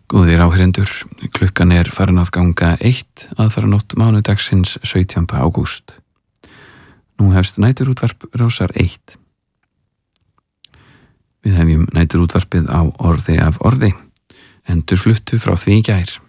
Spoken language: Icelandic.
Góðir áheyrendur, klukkan er farin að ganga 1 aðfaranótt mánudagsins 17. ágúst. Nú hefst næturútvarp Rásar 1. Við hefjum næturútvarpið á orði af orði, endurfluttu frá því í gær.